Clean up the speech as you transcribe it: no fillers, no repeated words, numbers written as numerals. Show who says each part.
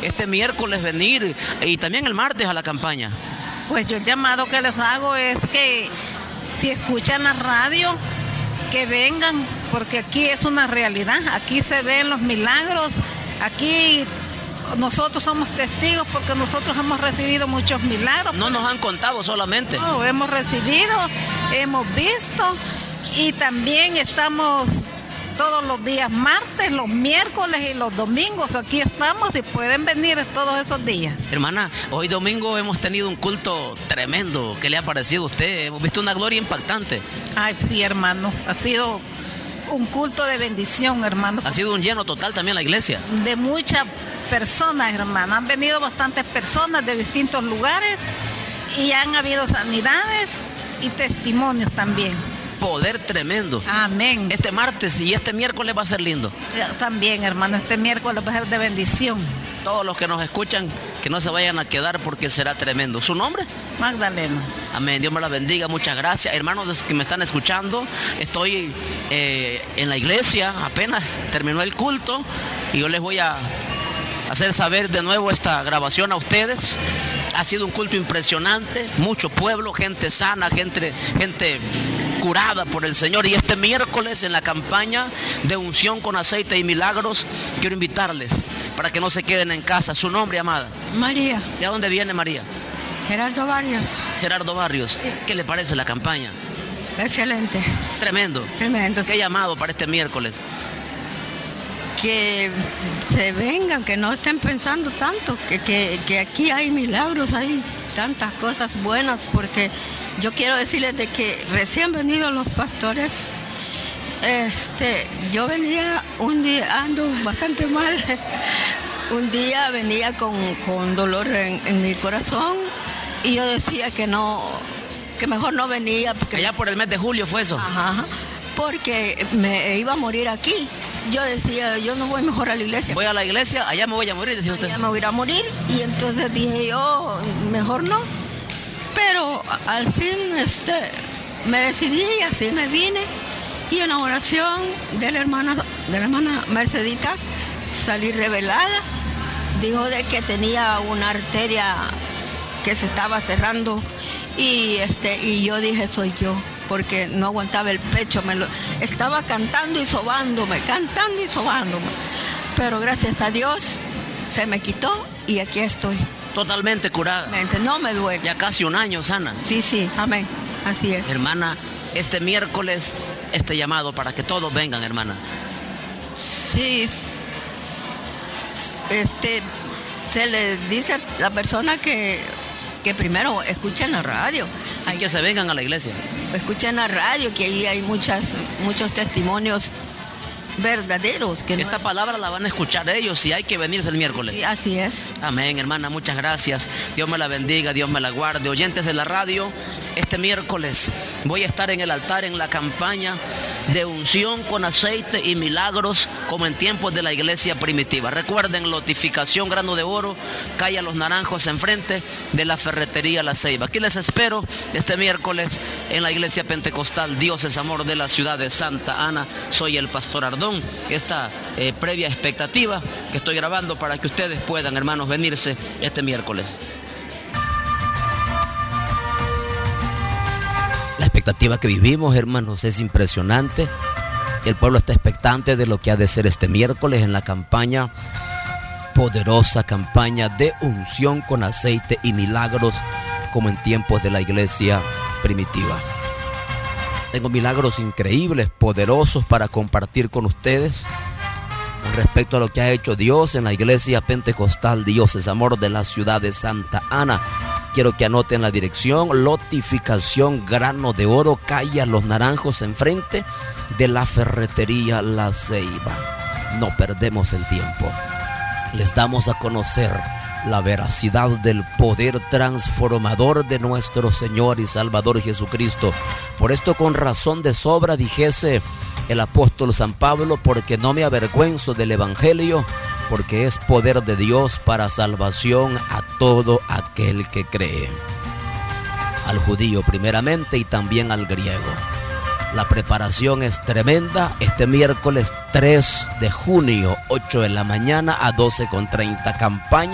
Speaker 1: este miércoles venir y también el martes a la campaña?
Speaker 2: Pues yo el llamado que les hago es que si escuchan la radio, que vengan, porque aquí es una realidad, aquí se ven los milagros, aquí nosotros somos testigos porque nosotros hemos recibido muchos milagros.
Speaker 1: No nos han contado solamente.
Speaker 2: No, hemos recibido, hemos visto y también estamos todos los días martes, los miércoles y los domingos. Aquí estamos y pueden venir todos esos días.
Speaker 1: Hermana, hoy domingo hemos tenido un culto tremendo. ¿Qué le ha parecido a usted? Hemos visto una gloria impactante.
Speaker 2: Ay, sí, hermano, ha sido un culto de bendición, hermano.
Speaker 1: Ha sido un lleno total también la iglesia.
Speaker 2: De muchas personas, hermano. Han venido bastantes personas de distintos lugares y han habido sanidades y testimonios también.
Speaker 1: Poder tremendo.
Speaker 2: Amén.
Speaker 1: Este martes y este miércoles va a ser lindo.
Speaker 2: También, hermano, este miércoles va a ser de bendición.
Speaker 1: Todos los que nos escuchan, que no se vayan a quedar porque será tremendo. ¿Su nombre?
Speaker 2: Magdalena.
Speaker 1: Amén, Dios me la bendiga, muchas gracias. Hermanos que me están escuchando, estoy en la iglesia, apenas terminó el culto y yo les voy a hacer saber de nuevo esta grabación a ustedes. Ha sido un culto impresionante, mucho pueblo, gente sana, gente curada por el Señor. Y este miércoles en la campaña de unción con aceite y milagros, quiero invitarles para que no se queden en casa. ¿Su nombre, amada?
Speaker 3: María.
Speaker 1: ¿De dónde viene María?
Speaker 3: Gerardo Barrios.
Speaker 1: Gerardo Barrios. ¿Qué le parece la campaña?
Speaker 3: Excelente.
Speaker 1: Tremendo.
Speaker 3: Tremendo.
Speaker 1: ¿Qué llamado para este miércoles?
Speaker 3: Que se vengan, que no estén pensando tanto, que aquí hay milagros, hay tantas cosas buenas, porque yo quiero decirles de que recién venidos los pastores, yo venía un día, ando bastante mal, un día venía con dolor en mi corazón y yo decía que mejor no venía. Porque
Speaker 1: allá por el mes de julio fue eso.
Speaker 3: Ajá, porque me iba a morir aquí. Yo decía, yo no voy mejor a la iglesia.
Speaker 1: Voy a la iglesia, allá me voy a morir, decía usted.
Speaker 3: Allá me voy a morir, y entonces dije yo, mejor no. Pero al fin me decidí y así me vine. Y en la oración de la hermana Merceditas salí revelada. Dijo de que tenía una arteria que se estaba cerrando y yo dije, soy yo, porque no aguantaba el pecho, estaba cantando y sobándome, pero gracias a Dios se me quitó y aquí estoy.
Speaker 1: Totalmente curada.
Speaker 3: No me duele.
Speaker 1: Ya casi un año sana.
Speaker 3: Sí, amén, así es.
Speaker 1: Hermana, este miércoles, este llamado para que todos vengan, hermana.
Speaker 3: Sí, se le dice a la persona que primero escuchen la radio.
Speaker 1: Y que se vengan a la iglesia.
Speaker 3: Escuchen la radio, que ahí hay muchos testimonios verdaderos. Que
Speaker 1: esta palabra la van a escuchar ellos y hay que venirse el miércoles.
Speaker 3: Sí, así es.
Speaker 1: Amén, hermana, muchas gracias. Dios me la bendiga, Dios me la guarde. Oyentes de la radio, este miércoles voy a estar en el altar en la campaña de unción con aceite y milagros como en tiempos de la iglesia primitiva. Recuerden, lotificación Grano de Oro, calle Los Naranjos, enfrente de la ferretería La Ceiba. Aquí les espero este miércoles en la iglesia pentecostal Dios es Amor de la ciudad de Santa Ana. Soy el pastor Ardón. Esta previa expectativa que estoy grabando para que ustedes puedan, hermanos, venirse este miércoles. La expectativa que vivimos, hermanos, es impresionante. El pueblo está expectante de lo que ha de ser este miércoles en la campaña, poderosa campaña de unción con aceite y milagros como en tiempos de la iglesia primitiva. Tengo milagros increíbles, poderosos para compartir con ustedes con respecto a lo que ha hecho Dios en la iglesia pentecostal Dios es Amor de la ciudad de Santa Ana. Quiero que anoten la dirección: lotificación Grano de Oro, calle Los Naranjos, enfrente de la ferretería La Ceiba. No perdemos el tiempo. Les damos a conocer la veracidad del poder transformador de nuestro Señor y Salvador Jesucristo. Por esto, con razón de sobra, dijese el apóstol San Pablo, porque no me avergüenzo del evangelio, porque es poder de Dios para salvación a todo aquel que cree. Al judío primeramente y también al griego. La preparación es tremenda. Este miércoles 3 de junio, 8 de la mañana a 12:30, campaña